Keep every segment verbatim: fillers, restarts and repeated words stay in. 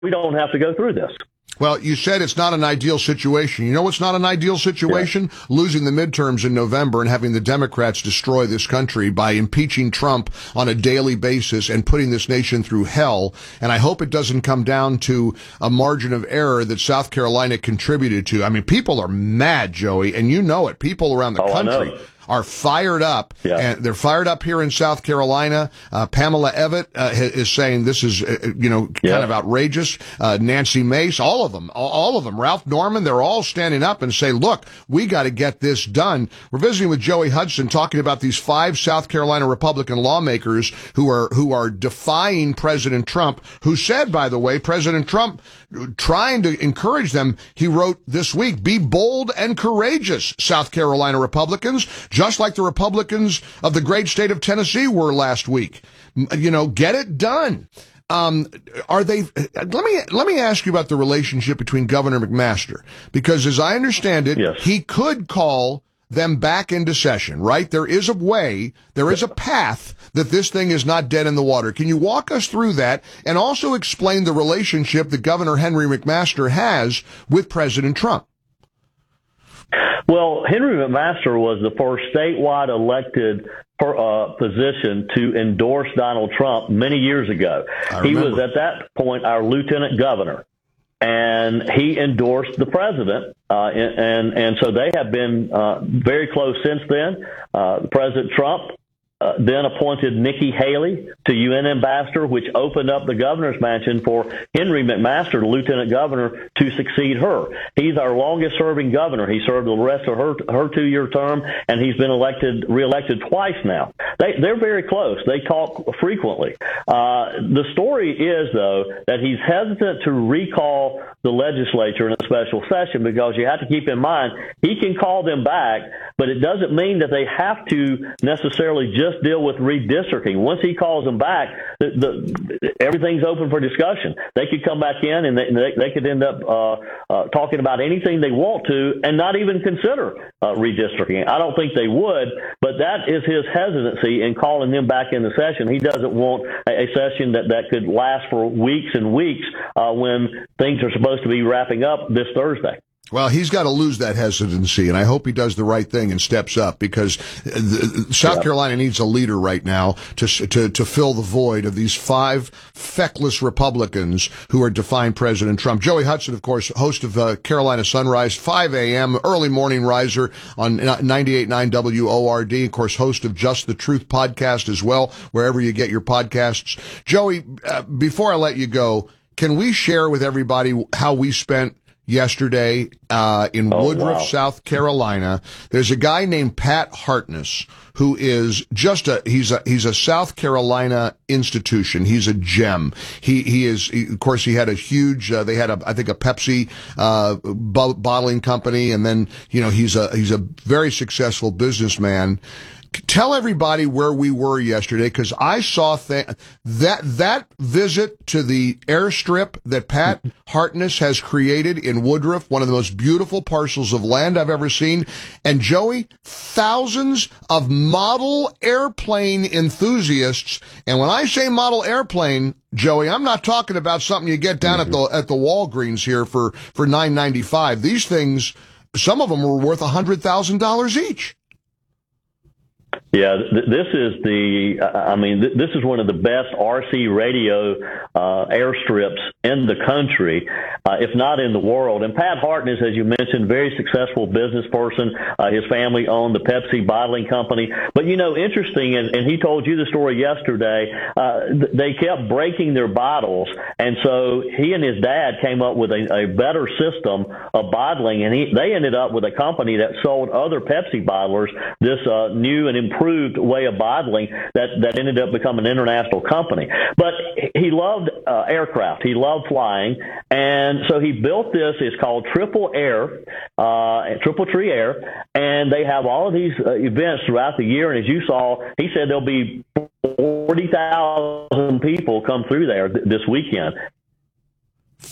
we don't have to go through this. Well, you said it's not an ideal situation. You know what's not an ideal situation? Yeah. Losing the midterms in November and having the Democrats destroy this country by impeaching Trump on a daily basis and putting this nation through hell. And I hope it doesn't come down to a margin of error that South Carolina contributed to. I mean, people are mad, Joey, and you know it. People around the oh, country are fired up, yeah. and they're fired up here in South Carolina. Uh, Pamela Evett uh, is saying this is, uh, you know, kind yeah. of outrageous. Uh, Nancy Mace, all of them, all, all of them. Ralph Norman, they're all standing up and say, look, we got to get this done. We're visiting with Joey Hudson, talking about these five South Carolina Republican lawmakers who are who are defying President Trump, who said, by the way, President Trump trying to encourage them. He wrote this week, be bold and courageous, South Carolina Republicans, just like the Republicans of the great state of Tennessee were last week. You know, get it done. Um, are they, let me, let me ask you about the relationship between Governor McMaster, because as I understand it, yes. he could call them back into session, right? There is a way, there is a path that this thing is not dead in the water. Can you walk us through that and also explain the relationship that Governor Henry McMaster has with President Trump? Well, Henry McMaster was the first statewide elected per, uh, position to endorse Donald Trump many years ago. He was at that point our lieutenant governor, and he endorsed the president. Uh, and, and and so they have been uh, very close since then. Uh, President Trump Uh, then appointed Nikki Haley to U N ambassador, which opened up the governor's mansion for Henry McMaster, the lieutenant governor, to succeed her. He's our longest-serving governor. He served the rest of her her two-year term, and he's been elected, reelected twice now. They, they're very close. They talk frequently. Uh, the story is, though, that he's hesitant to recall the legislature in a special session because you have to keep in mind he can call them back, but it doesn't mean that they have to necessarily just deal with redistricting. Once he calls them back, the, the, everything's open for discussion. They could come back in and they, they, they could end up uh, uh, talking about anything they want to and not even consider uh, redistricting. I don't think they would, but that is his hesitancy in calling them back in the session. He doesn't want a, a session that, that could last for weeks and weeks uh, when things are supposed to be wrapping up this Thursday. Well, he's got to lose that hesitancy, and I hope he does the right thing and steps up, because the, South yeah. Carolina needs a leader right now to, to to fill the void of these five feckless Republicans who are defying President Trump. Joey Hudson, of course, host of uh, Carolina Sunrise, five a.m., early morning riser on ninety-eight point nine W O R D, of course, host of Just the Truth podcast as well, wherever you get your podcasts. Joey, uh, before I let you go, can we share with everybody how we spent yesterday uh in oh, Woodruff, wow. South Carolina? There's a guy named Pat Hartness who is just a he's a he's a South Carolina institution. He's a gem. He he is he, of course he had a huge uh, they had a I think a Pepsi uh bo- bottling company, and then you know he's a he's a very successful businessman. Tell everybody where we were yesterday, because I saw th- that that visit to the airstrip that Pat Hartness has created in Woodruff, one of the most beautiful parcels of land I've ever seen. And Joey, thousands of model airplane enthusiasts. And when I say model airplane, Joey, I'm not talking about something you get down mm-hmm. at the at the Walgreens here for for nine ninety-five. These things, some of them were worth one hundred thousand dollars each. Yeah, th- this is the, uh, I mean, th- this is one of the best R C radio uh, airstrips in the country, uh, if not in the world. And Pat Hartness, as you mentioned, very successful business person. Uh, his family owned the Pepsi bottling company. But, you know, interesting, and, and he told you the story yesterday, uh, th- they kept breaking their bottles. And so he and his dad came up with a, a better system of bottling, and he, they ended up with a company that sold other Pepsi bottlers this uh, new and improved way of bottling that, that ended up becoming an international company. But he loved uh, aircraft. He loved flying. And so he built this. It's called Triple Air, uh, Triple Tree Air. And they have all of these uh, events throughout the year. And as you saw, he said there'll be forty thousand people come through there th- this weekend.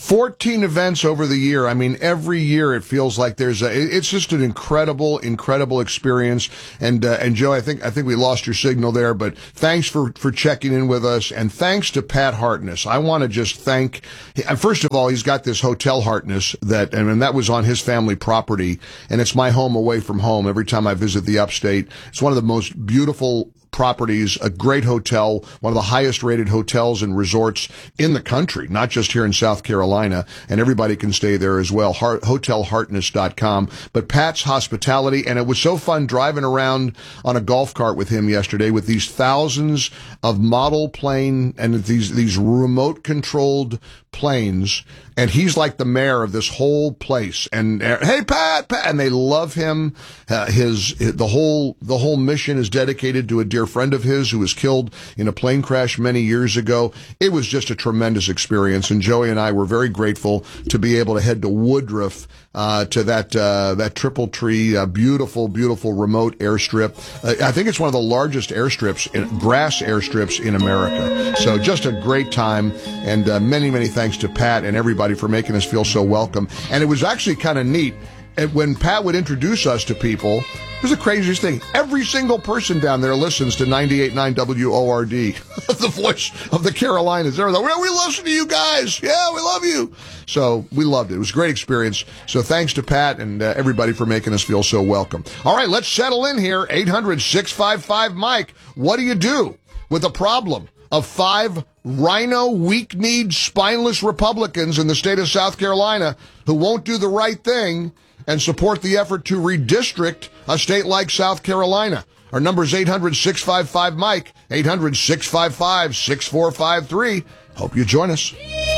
fourteen events over the year. I mean, every year it feels like there's a, it's just an incredible, incredible experience. And, uh, and Joe, I think, I think we lost your signal there, but thanks for, for checking in with us. And thanks to Pat Hartness. I want to just thank, first of all, he's got this Hotel Hartness that, and that was on his family property. And it's my home away from home every time I visit the upstate. It's one of the most beautiful properties, a great hotel, one of the highest rated hotels and resorts in the country, not just here in South Carolina, and everybody can stay there as well, hotel hartness dot com. But Pat's hospitality, and it was so fun driving around on a golf cart with him yesterday with these thousands of model plane and these, these remote controlled planes, and he's like the mayor of this whole place. And uh, hey, Pat, Pat, and they love him. Uh, his, the whole the whole mission is dedicated to a dear friend of his who was killed in a plane crash many years ago. It was just a tremendous experience, and Joey and I were very grateful to be able to head to Woodruff, uh, to that uh, that Triple Tree, uh, beautiful, beautiful remote airstrip. Uh, I think it's one of the largest airstrips, in, grass airstrips in America. So just a great time, and uh, many, many thanks to Pat and everybody for making us feel so welcome. And it was actually kind of neat. And when Pat would introduce us to people, it was the craziest thing. Every single person down there listens to ninety-eight point nine W O R D, the voice of the Carolinas. They're like, well, we listen to you guys. Yeah, we love you. So we loved it. It was a great experience. So thanks to Pat and uh, everybody for making us feel so welcome. All right, let's settle in here. eight hundred, six five five, Mike. What do you do with the problem of five rhino, weak-kneed, spineless Republicans in the state of South Carolina who won't do the right thing and support the effort to redistrict a state like South Carolina? Our number is eight hundred, six five five, Mike, eight hundred, six five five, six four five three. Hope you join us.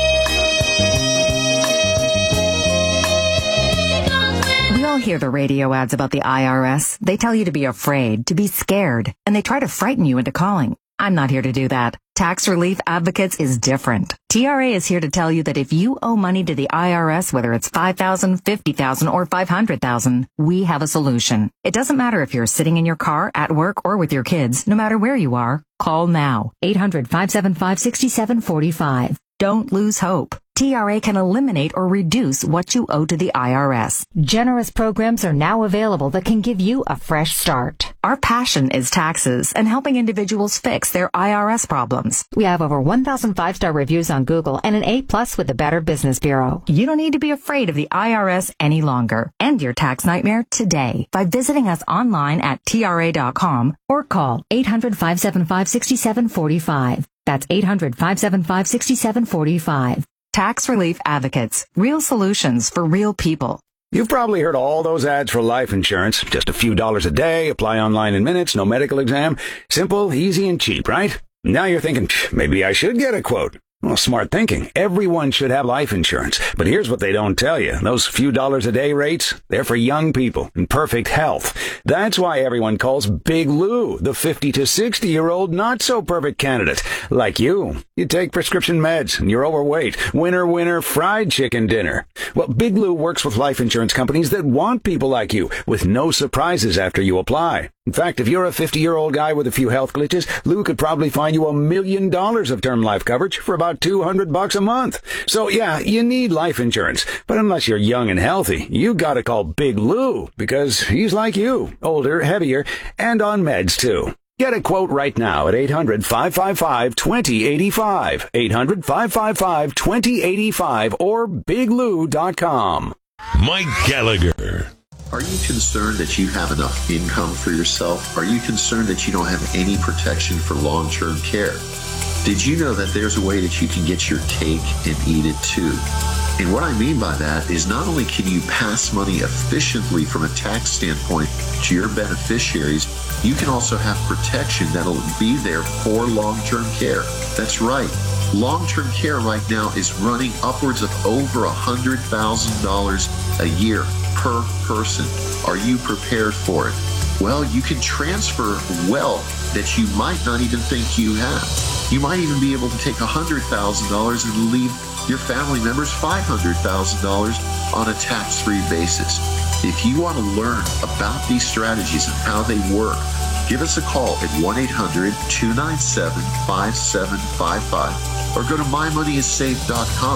We all hear the radio ads about the I R S. They tell you to be afraid, to be scared, and they try to frighten you into calling. I'm not here to do that. Tax Relief Advocates is different. T R A is here to tell you that if you owe money to the I R S, whether it's five thousand dollars, fifty thousand dollars, or five hundred thousand dollars, we have a solution. It doesn't matter if you're sitting in your car, at work, or with your kids. No matter where you are, call now. eight hundred, five seven five, six seven four five. Don't lose hope. T R A can eliminate or reduce what you owe to the I R S. Generous programs are now available that can give you a fresh start. Our passion is taxes and helping individuals fix their I R S problems. We have over one thousand five-star reviews on Google and an A plus with the Better Business Bureau. You don't need to be afraid of the I R S any longer. End your tax nightmare today by visiting us online at T R A dot com or call eight hundred, five seven five, six seven four five. That's eight hundred, five seven five, six seven four five. Tax Relief Advocates. Real solutions for real people. You've probably heard all those ads for life insurance. Just a few dollars a day, apply online in minutes, no medical exam. Simple, easy, and cheap, right? Now you're thinking, maybe I should get a quote. Well, smart thinking. Everyone should have life insurance. But here's what they don't tell you. Those few dollars a day rates, they're for young people in perfect health. That's why everyone calls Big Lou the fifty to sixty year old not so perfect candidate. Like you. You take prescription meds and you're overweight. Winner, winner, fried chicken dinner. Well, Big Lou works with life insurance companies that want people like you with no surprises after you apply. In fact, if you're a fifty-year-old guy with a few health glitches, Lou could probably find you a million dollars of term life coverage for about two hundred bucks a month. So yeah, you need life insurance. But unless you're young and healthy, you gotta call Big Lou because he's like you, older, heavier, and on meds too. Get a quote right now at eight hundred, five five five, two zero eight five, eight hundred, five five five, two zero eight five, or big lou dot com. Mike Gallagher. Are you concerned that you have enough income for yourself? Are you concerned that you don't have any protection for long-term care? Did you know that there's a way that you can get your cake and eat it too? And what I mean by that is not only can you pass money efficiently from a tax standpoint to your beneficiaries, you can also have protection that'll be there for long-term care. That's right. Long-term care right now is running upwards of over one hundred thousand dollars a year per person. Are you prepared for it? Well, you can transfer wealth that you might not even think you have. You might even be able to take one hundred thousand dollars and leave your family members five hundred thousand dollars on a tax-free basis. If you want to learn about these strategies and how they work, give us a call at one eight hundred, two nine seven, five seven five five or go to my money is safe dot com.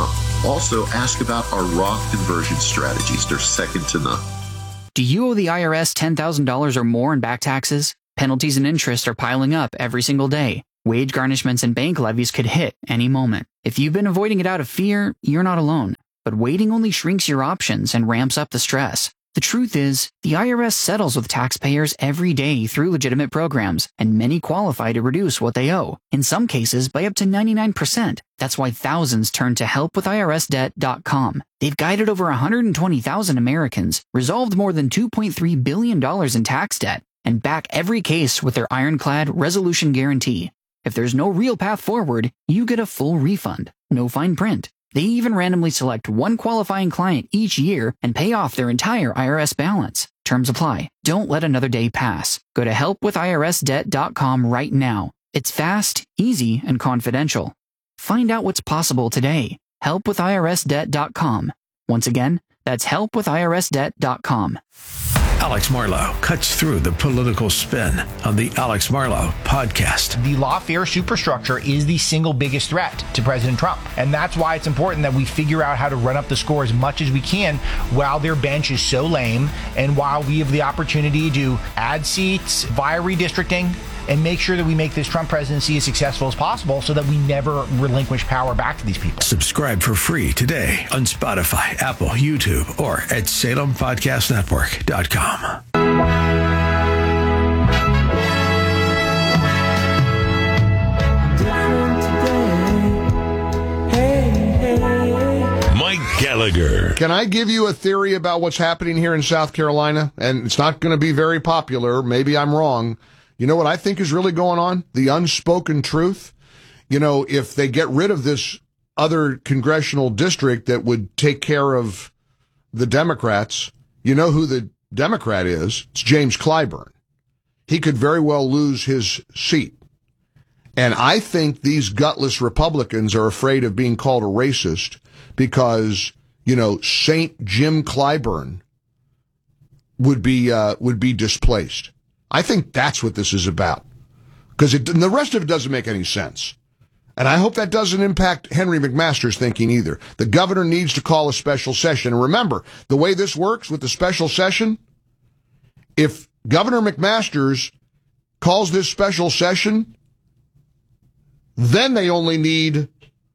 Also, ask about our Roth conversion strategies. They're second to none. Do you owe the I R S ten thousand dollars or more in back taxes? Penalties and interest are piling up every single day. Wage garnishments and bank levies could hit any moment. If you've been avoiding it out of fear, you're not alone. But waiting only shrinks your options and ramps up the stress. The truth is, the I R S settles with taxpayers every day through legitimate programs, and many qualify to reduce what they owe, in some cases by up to ninety-nine percent. That's why thousands turn to help with I R S debt dot com. They've guided over one hundred twenty thousand Americans, resolved more than two point three billion dollars in tax debt, and back every case with their ironclad resolution guarantee. If there's no real path forward, you get a full refund. No fine print. They even randomly select one qualifying client each year and pay off their entire I R S balance. Terms apply. Don't let another day pass. Go to help with I R S debt dot com right now. It's fast, easy, and confidential. Find out what's possible today. help with I R S debt dot com. Once again, that's help with I R S debt dot com. Alex Marlow cuts through the political spin on the Alex Marlow podcast. The lawfare superstructure is the single biggest threat to President Trump. And that's why it's important that we figure out how to run up the score as much as we can while their bench is so lame and while we have the opportunity to add seats via redistricting and make sure that we make this Trump presidency as successful as possible so that we never relinquish power back to these people. Subscribe for free today on Spotify, Apple, YouTube, or at Salem Podcast Network dot com. Mike Gallagher. Can I give you a theory about what's happening here in South Carolina? And it's not going to be very popular. Maybe I'm wrong. You know what I think is really going on? The unspoken truth. You know, if they get rid of this other congressional district that would take care of the Democrats, you know who the Democrat is? It's James Clyburn. He could very well lose his seat. And I think these gutless Republicans are afraid of being called a racist because, you know, Saint Jim Clyburn would be, uh, would be displaced. I think that's what this is about, because the rest of it doesn't make any sense. And I hope that doesn't impact Henry McMaster's thinking either. The governor needs to call a special session. And remember, the way this works with the special session, if Governor McMaster's calls this special session, then they only need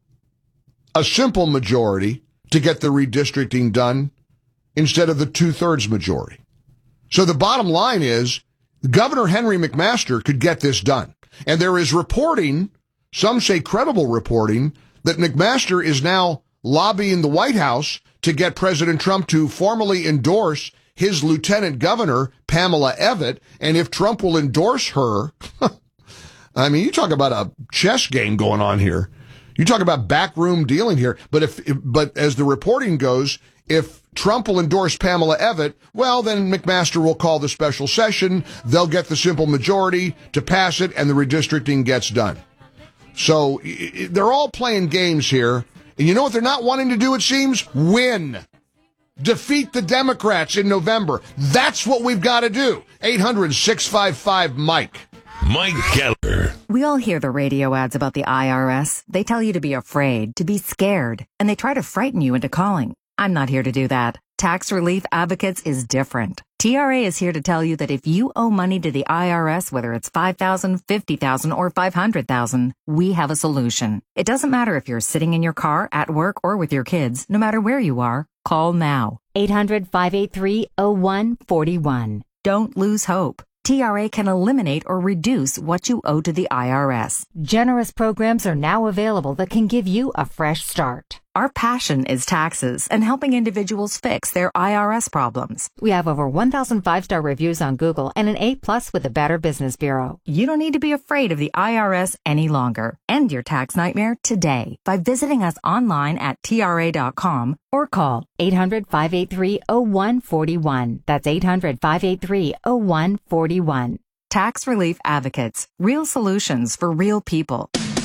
a simple majority to get the redistricting done instead of the two-thirds majority. So the bottom line is, Governor Henry McMaster could get this done. And there is reporting, some say credible reporting, that McMaster is now lobbying the White House to get President Trump to formally endorse his lieutenant governor, Pamela Evette. And if Trump will endorse her, I mean, you talk about a chess game going on here. You talk about backroom dealing here. But if, but as the reporting goes, if Trump will endorse Pamela Evette, well, then McMaster will call the special session. They'll get the simple majority to pass it, and the redistricting gets done. So they're all playing games here. And you know what they're not wanting to do, it seems? Win. Defeat the Democrats in November. That's what we've got to do. eight hundred, six five five, Mike. Mike Gallagher. We all hear the radio ads about the I R S. They tell you to be afraid, to be scared, and they try to frighten you into calling. I'm not here to do that. Tax Relief Advocates is different. T R A is here to tell you that if you owe money to the I R S, whether it's five thousand dollars, fifty thousand dollars, or five hundred thousand dollars, we have a solution. It doesn't matter if you're sitting in your car, at work, or with your kids. No matter where you are, call now. eight hundred, five eight three, oh one four one. Don't lose hope. T R A can eliminate or reduce what you owe to the I R S. Generous programs are now available that can give you a fresh start. Our passion is taxes and helping individuals fix their I R S problems. We have over one thousand five-star reviews on Google and an A plus with the Better Business Bureau. You don't need to be afraid of the I R S any longer. End your tax nightmare today by visiting us online at T R A dot com or call eight hundred, five eight three, oh one four one. That's eight hundred, five eight three, oh one four one. Tax Relief Advocates. Real solutions for real people.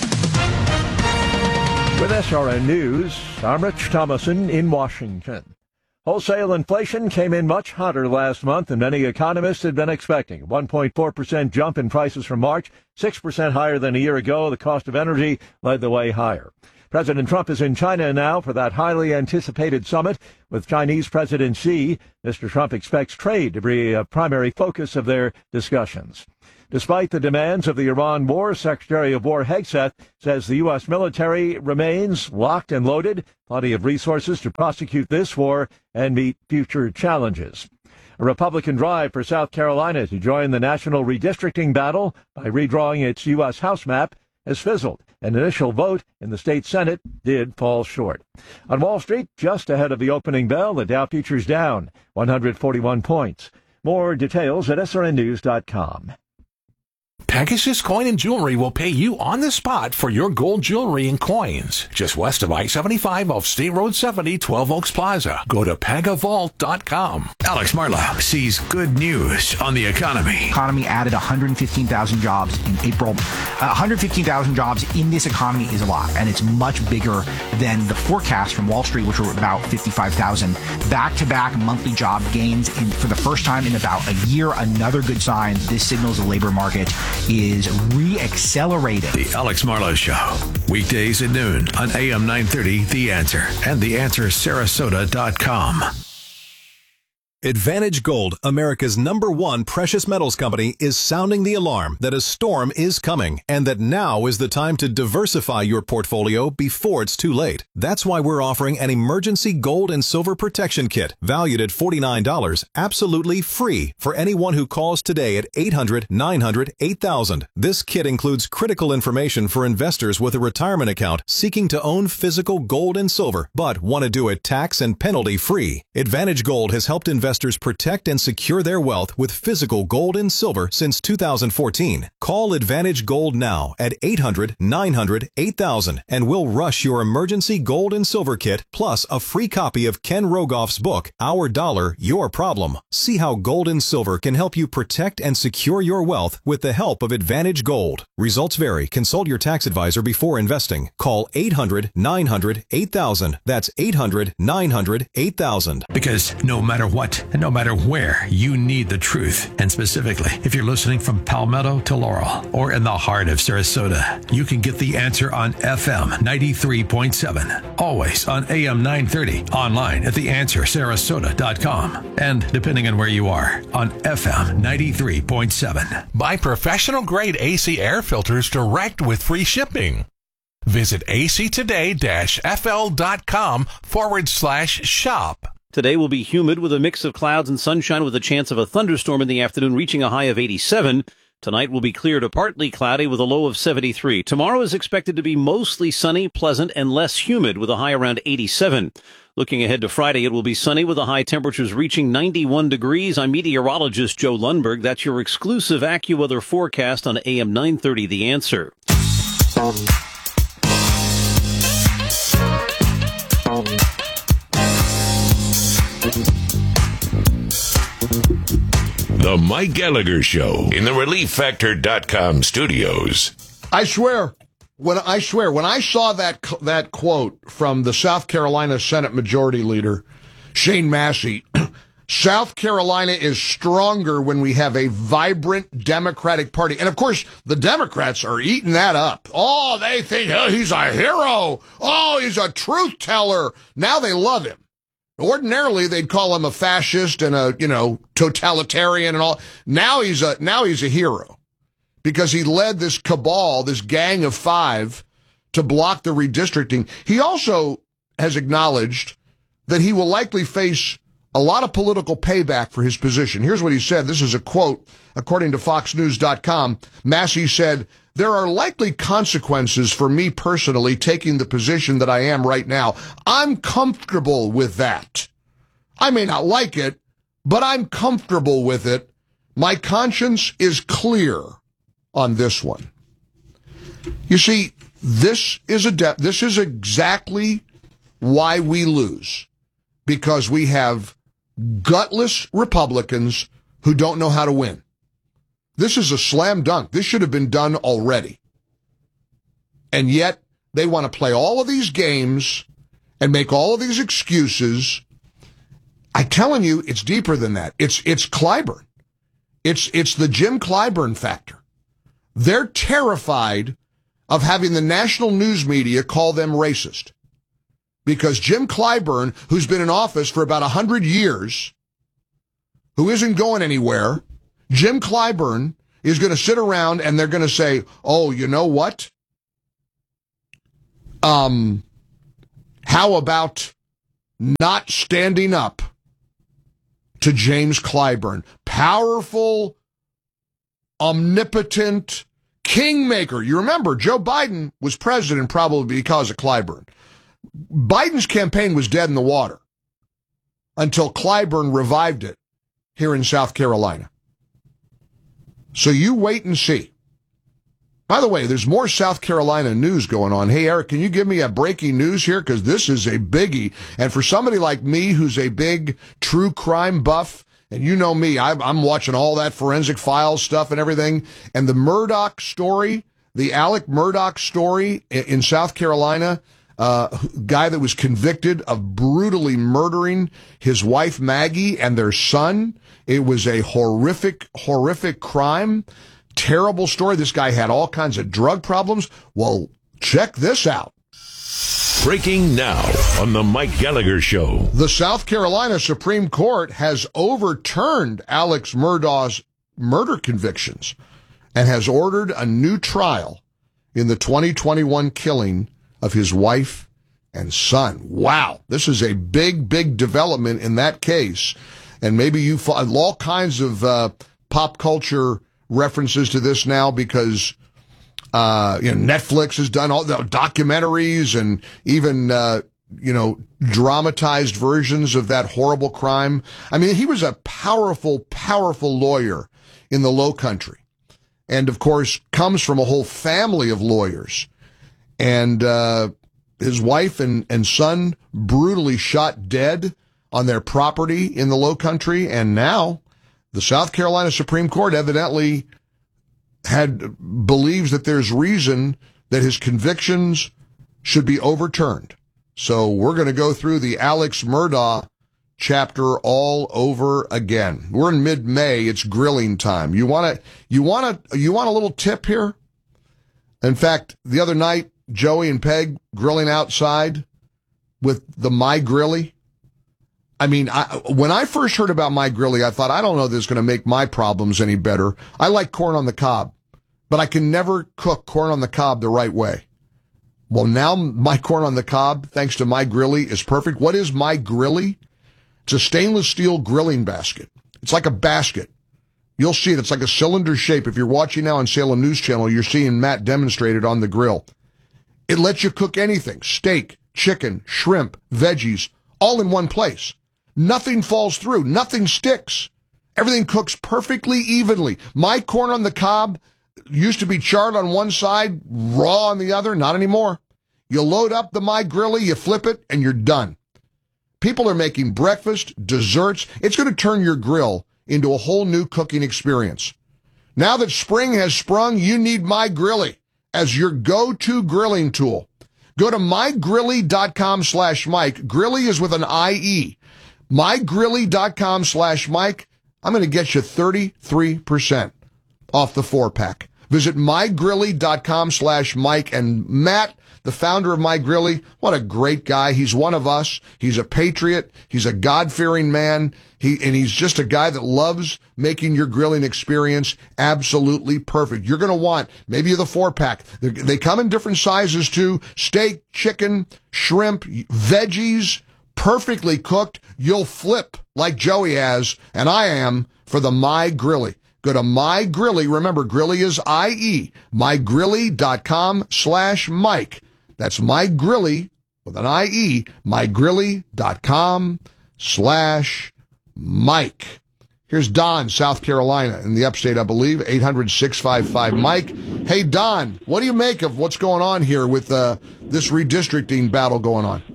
With S R N News, I'm Rich Thomason in Washington. Wholesale inflation came in much hotter last month than many economists had been expecting. A one point four percent jump in prices from March, six percent higher than a year ago. The cost of energy led the way higher. President Trump is in China now for that highly anticipated summit with Chinese President Xi. Mister Trump expects trade to be a primary focus of their discussions. Despite the demands of the Iran war, Secretary of War Hegseth says the U S military remains locked and loaded, plenty of resources to prosecute this war and meet future challenges. A Republican drive for South Carolina to join the national redistricting battle by redrawing its U S House map has fizzled. An initial vote in the state Senate did fall short. On Wall Street, just ahead of the opening bell, the Dow futures down one hundred forty-one points. More details at S R N news dot com. Pegasus Coin and Jewelry will pay you on the spot for your gold jewelry and coins. Just west of I seventy-five off State Road seventy, twelve Oaks Plaza. Go to pegavault dot com. Alex Marlowe sees good news on the economy. Economy added one hundred fifteen thousand jobs in April. Uh, one hundred fifteen thousand jobs in this economy is a lot, and it's much bigger than the forecast from Wall Street, which were about fifty-five thousand. Back-to-back monthly job gains in, for the first time in about a year. Another good sign. This signals the labor market is re-accelerating. The Alex Marlowe Show, weekdays at noon on A M nine thirty, The Answer, and the answer sarasota dot com. Advantage Gold, America's number one precious metals company, is sounding the alarm that a storm is coming and that now is the time to diversify your portfolio before it's too late. That's why we're offering an emergency gold and silver protection kit valued at forty-nine dollars, absolutely free for anyone who calls today at eight hundred, nine hundred, eight thousand. This kit includes critical information for investors with a retirement account seeking to own physical gold and silver, but want to do it tax and penalty free. Advantage Gold has helped investors Investors protect and secure their wealth with physical gold and silver since two thousand fourteen. Call Advantage Gold now at eight hundred, nine hundred, eight thousand and we'll rush your emergency gold and silver kit plus a free copy of Ken Rogoff's book, Our Dollar, Your Problem. See how gold and silver can help you protect and secure your wealth with the help of Advantage Gold. Results vary. Consult your tax advisor before investing. Call eight hundred, nine hundred, eight thousand. That's eight hundred, nine hundred, eight thousand. Because no matter what, and no matter where, you need the truth. And specifically, if you're listening from Palmetto to Laurel or in the heart of Sarasota, you can get the answer on F M ninety-three point seven. Always on A M nine thirty. Online at the answer sarasota dot com. And depending on where you are, on F M ninety-three point seven. Buy professional-grade A C air filters direct with free shipping. Visit actoday-fl.com forward slash shop. Today will be humid with a mix of clouds and sunshine with a chance of a thunderstorm in the afternoon reaching a high of eighty-seven. Tonight will be clear to partly cloudy with a low of seventy-three. Tomorrow is expected to be mostly sunny, pleasant, and less humid with a high around eighty-seven. Looking ahead to Friday, it will be sunny with the high temperatures reaching ninety-one degrees. I'm meteorologist Joe Lundberg. That's your exclusive AccuWeather forecast on A M nine thirty, The Answer. The Mike Gallagher Show in the relief factor dot com studios. I swear, when I swear, when I saw that that quote from the South Carolina Senate Majority Leader, Shane Massey, South Carolina is stronger when we have a vibrant Democratic Party. And of course, the Democrats are eating that up. Oh, they think oh, he's a hero. Oh, he's a truth teller. Now they love him. Ordinarily, they'd call him a fascist and a, you know, totalitarian and all. Now he's a, now he's a hero because he led this cabal, this gang of five to block the redistricting. He also has acknowledged that he will likely face a lot of political payback for his position. Here's what he said. This is a quote, according to fox news dot com. Massey said, "There are likely consequences for me personally taking the position that I am right now. I'm comfortable with that. I may not like it, but I'm comfortable with it. My conscience is clear on this one." You see, this is a de- this is exactly why we lose, because we have gutless Republicans who don't know how to win. This is a slam dunk. This should have been done already. And yet, they want to play all of these games and make all of these excuses. I'm telling you, it's deeper than that. It's it's Clyburn. It's it's the Jim Clyburn factor. They're terrified of having the national news media call them racist. Because Jim Clyburn, who's been in office for about one hundred years, who isn't going anywhere, Jim Clyburn is going to sit around and they're going to say, oh, you know what? Um, how about not standing up to James Clyburn? Powerful, omnipotent kingmaker. You remember, Joe Biden was president probably because of Clyburn. Biden's campaign was dead in the water until Clyburn revived it here in South Carolina. So you wait and see. By the way, there's more South Carolina news going on. Hey, Eric, can you give me a breaking news here? Because this is a biggie. And for somebody like me who's a big true crime buff, and you know me, I, I'm watching all that forensic files stuff and everything. And the Murdaugh story, the Alec Murdaugh story in, in South Carolina, uh, guy that was convicted of brutally murdering his wife Maggie and their son. It was a horrific, horrific crime. Terrible story. This guy had all kinds of drug problems. Well, check this out. Breaking now on the Mike Gallagher Show. The South Carolina Supreme Court has overturned Alex Murdaugh's murder convictions and has ordered a new trial in the twenty twenty-one killing of his wife and son. Wow. This is a big, big development in that case. And maybe you find all kinds of uh, pop culture references to this now because uh, you know, Netflix has done all the documentaries and even, uh, you know, dramatized versions of that horrible crime. I mean, he was a powerful, powerful lawyer in the Low Country. And, of course, comes from a whole family of lawyers. And uh, his wife and, and son brutally shot dead on their property in the Low Country. And now the South Carolina Supreme Court evidently had believes that there's reason that his convictions should be overturned. So we're going to go through the Alex Murdaugh chapter all over again. We're in mid-May. It's grilling time. You want to, you want to, you want a little tip here? In fact, the other night, Joey and Peg grilling outside with the My Grilly. I mean, I, when I first heard about My Grilly, I thought, I don't know if this is going to make my problems any better. I like corn on the cob, but I can never cook corn on the cob the right way. Well, now my corn on the cob, thanks to My Grilly, is perfect. What is My Grilly? It's a stainless steel grilling basket. It's like a basket. You'll see it. It's like a cylinder shape. If you're watching now on Salem News Channel, you're seeing Matt demonstrate it on the grill. It lets you cook anything, steak, chicken, shrimp, veggies, all in one place. Nothing falls through. Nothing sticks. Everything cooks perfectly evenly. My corn on the cob used to be charred on one side, raw on the other. Not anymore. You load up the My Grilly, you flip it, and you're done. People are making breakfast, desserts. It's going to turn your grill into a whole new cooking experience. Now that spring has sprung, you need My Grilly as your go-to grilling tool. Go to mygrilly.com slash Mike. Grilly is with an I E. mygrilly.com slash Mike. I'm going to get you thirty-three percent off the four-pack. Visit mygrilly.com slash Mike. And Matt, the founder of My Grilly, what a great guy. He's one of us. He's a patriot. He's a God-fearing man. He and he's just a guy that loves making your grilling experience absolutely perfect. You're going to want maybe the four-pack. They, they come in different sizes too. Steak, chicken, shrimp, veggies, perfectly cooked. You'll flip like Joey has, and I am, for the My Grilly. Go to My Grilly. Remember, Grilly is I E. mygrilly.com slash Mike. That's My Grilly with an I E. mygrilly.com slash Mike. Here's Don, South Carolina, in the upstate, I believe, eight hundred, six five five, Mike. Hey, Don, what do you make of what's going on here with uh, this redistricting battle going on?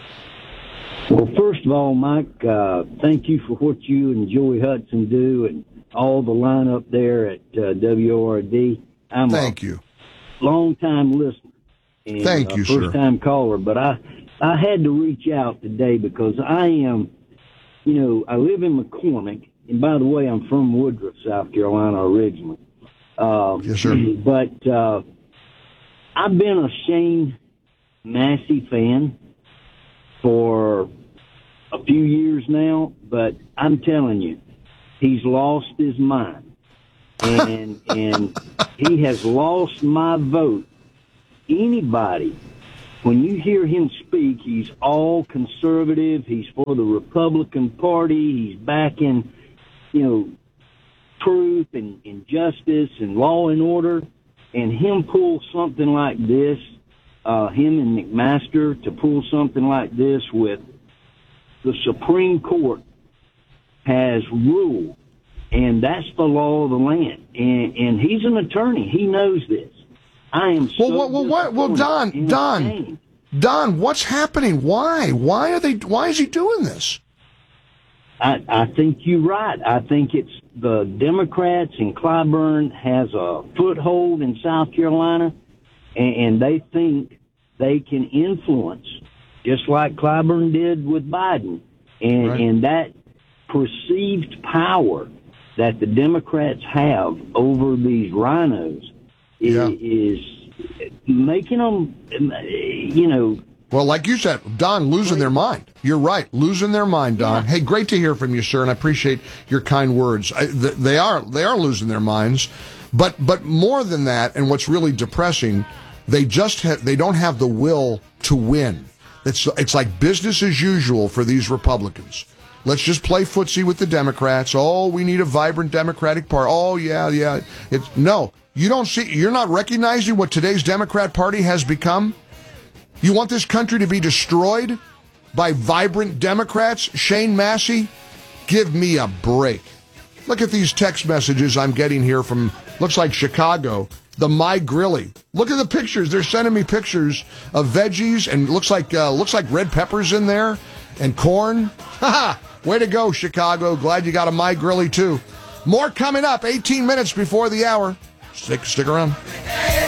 Well, first of all, Mike, uh, thank you for what you and Joey Hudson do and all the lineup there at uh, W O R D. I'm thank a you. long-time listener and thank you, a first-time caller, but I, I had to reach out today because I am, you know, I live in McCormick, and by the way, I'm from Woodruff, South Carolina originally. Uh, yes, sir. But uh, I've been a Shane Massey fan for a few years now, but I'm telling you, he's lost his mind. And and he has lost my vote. Anybody, when you hear him speak, he's all conservative. He's for the Republican Party. He's backing, you know, truth and, and justice and law and order. And him pull something like this, uh, him and McMaster to pull something like this with the Supreme Court has ruled, and that's the law of the land. And and he's an attorney. He knows this. I am so well. Well, well, well Don, Don, Don, what's happening? Why? Why are they? Why is he doing this? I, I think you're right. I think it's the Democrats, and Clyburn has a foothold in South Carolina, and, and they think they can influence, just like Clyburn did with Biden. And, right. and that perceived power that the Democrats have over these rhinos is, yeah. is making them, you know, well, like you said, Don, losing their mind. You're right, losing their mind, Don. Yeah. Hey, great to hear from you, sir, and I appreciate your kind words. I, th- they are they are losing their minds, but but more than that, and what's really depressing, they just ha- they don't have the will to win. It's it's like business as usual for these Republicans. Let's just play footsie with the Democrats. Oh, we need a vibrant Democratic Party. Oh, yeah, yeah. It's no, you don't see. You're not recognizing what today's Democrat Party has become. You want this country to be destroyed by vibrant Democrats? Shane Massey? Give me a break. Look at these text messages I'm getting here from, looks like Chicago, the My Grilly. Look at the pictures. They're sending me pictures of veggies, and looks like uh, looks like red peppers in there and corn. Ha ha! Way to go, Chicago. Glad you got a My Grilly, too. More coming up, eighteen minutes before the hour. Stick, stick around.